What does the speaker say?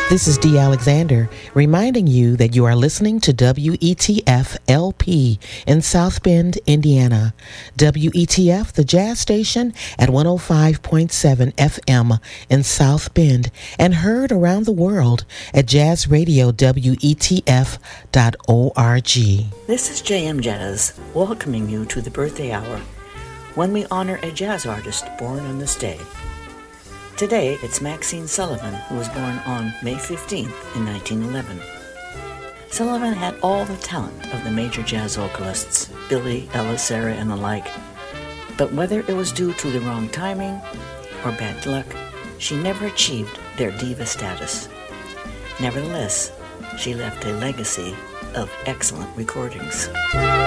This is Dee Alexander reminding you that you are listening to WETF LP in South Bend, Indiana. WETF, the jazz station at 105.7 FM in South Bend and heard around the world at jazzradiowetf.org. This is JM Jazz welcoming you to the birthday hour when we honor a jazz artist born on this day. Today, it's Maxine Sullivan, who was born on May 15th in 1911. Sullivan had all the talent of the major jazz vocalists, Billy, Ella, Sarah, and the like. But whether it was due to the wrong timing or bad luck, she never achieved their diva status. Nevertheless, she left a legacy of excellent recordings.